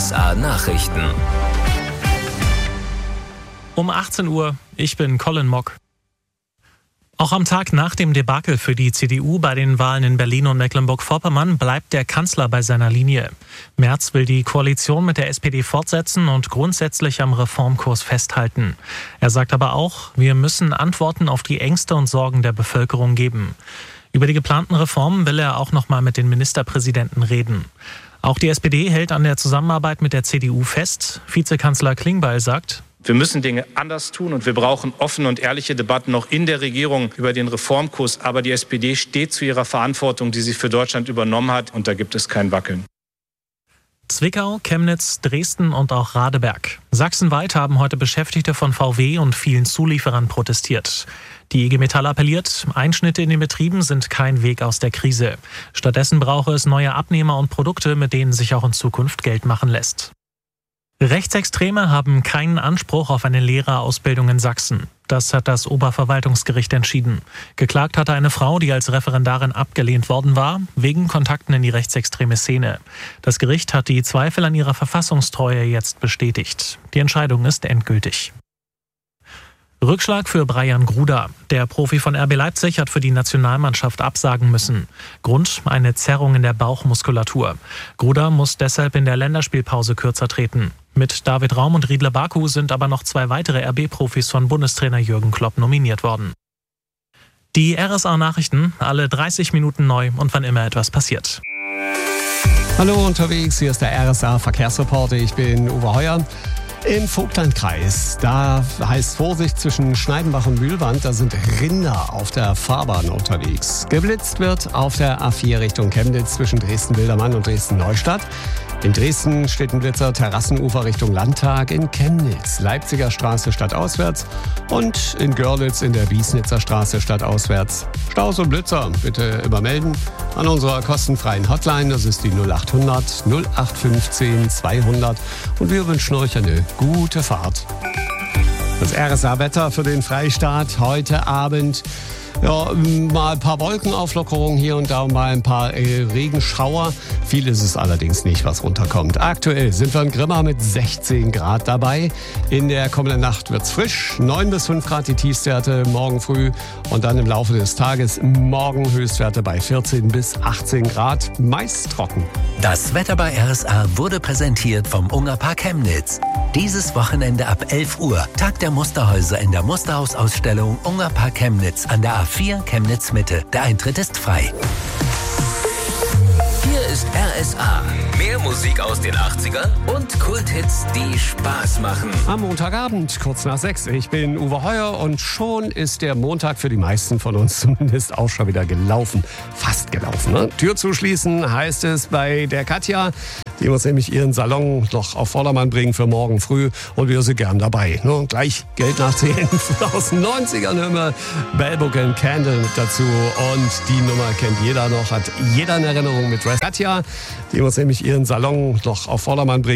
RSA Nachrichten. Um 18 Uhr, ich bin Colin Mock. Auch am Tag nach dem Debakel für die CDU bei den Wahlen in Berlin und Mecklenburg-Vorpommern bleibt der Kanzler bei seiner Linie. Merz will die Koalition mit der SPD fortsetzen und grundsätzlich am Reformkurs festhalten. Er sagt aber auch, wir müssen Antworten auf die Ängste und Sorgen der Bevölkerung geben. Über die geplanten Reformen will er auch noch mal mit den Ministerpräsidenten reden. Auch die SPD hält an der Zusammenarbeit mit der CDU fest. Vizekanzler Klingbeil sagt: Wir müssen Dinge anders tun und wir brauchen offene und ehrliche Debatten noch in der Regierung über den Reformkurs. Aber die SPD steht zu ihrer Verantwortung, die sie für Deutschland übernommen hat, und da gibt es kein Wackeln. Zwickau, Chemnitz, Dresden und auch Radeberg. Sachsenweit haben heute Beschäftigte von VW und vielen Zulieferern protestiert. Die IG Metall appelliert, Einschnitte in den Betrieben sind kein Weg aus der Krise. Stattdessen brauche es neue Abnehmer und Produkte, mit denen sich auch in Zukunft Geld machen lässt. Rechtsextreme haben keinen Anspruch auf eine Lehrerausbildung in Sachsen. Das hat das Oberverwaltungsgericht entschieden. Geklagt hatte eine Frau, die als Referendarin abgelehnt worden war, wegen Kontakten in die rechtsextreme Szene. Das Gericht hat die Zweifel an ihrer Verfassungstreue jetzt bestätigt. Die Entscheidung ist endgültig. Rückschlag für Brian Gruda. Der Profi von RB Leipzig hat für die Nationalmannschaft absagen müssen. Grund: eine Zerrung in der Bauchmuskulatur. Gruda muss deshalb in der Länderspielpause kürzer treten. Mit David Raum und Riedle Baku sind aber noch 2 weitere RB-Profis von Bundestrainer Jürgen Klopp nominiert worden. Die RSA-Nachrichten, alle 30 Minuten neu und wann immer etwas passiert. Hallo unterwegs, hier ist der RSA-Verkehrsreporter, ich bin Uwe Heuer. Im Vogtlandkreis, da heißt Vorsicht zwischen Schneidenbach und Mühlwand, da sind Rinder auf der Fahrbahn unterwegs. Geblitzt wird auf der A4 Richtung Chemnitz zwischen Dresden-Wildermann und Dresden-Neustadt. In Dresden steht ein Blitzer, Terrassenufer Richtung Landtag, in Chemnitz, Leipziger Straße stadtauswärts und in Görlitz in der Wiesnitzer Straße stadtauswärts. Staus und Blitzer bitte immer melden an unserer kostenfreien Hotline, das ist die 0800 0815 200 und wir wünschen euch eine gute Fahrt. Das RSA-Wetter für den Freistaat heute Abend. Ja, mal ein paar Wolkenauflockerungen hier und da und mal ein paar Regenschauer. Viel ist es allerdings nicht, was runterkommt. Aktuell sind wir in Grimma mit 16 Grad dabei. In der kommenden Nacht wird's frisch. 9 bis 5 Grad die Tiefstwerte morgen früh. Und dann im Laufe des Tages morgen Höchstwerte bei 14 bis 18 Grad. Meist trocken. Das Wetter bei RSA wurde präsentiert vom Ungerpark Chemnitz. Dieses Wochenende ab 11 Uhr Tag der Musterhäuser in der Musterhausausstellung Ungerpark Chemnitz an der A4 Chemnitz Mitte. Der Eintritt ist frei. Hier ist RSA. Mehr Musik aus den 80ern und Kulthits, die Spaß machen. Am Montagabend, kurz nach 6. Ich bin Uwe Heuer und schon ist der Montag für die meisten von uns zumindest auch schon wieder gelaufen. Fast gelaufen, ne? Tür zuschließen heißt es bei der Katja. Die muss nämlich ihren Salon noch auf Vordermann bringen für morgen früh und wir sind gern dabei. Ne? Gleich Geld nachzählen aus den 90ern hören wir Bell Book and Candle mit dazu und die Nummer kennt jeder noch, hat jeder in Erinnerung mit Katja. Die muss nämlich ihren Salon noch auf Vordermann bringen.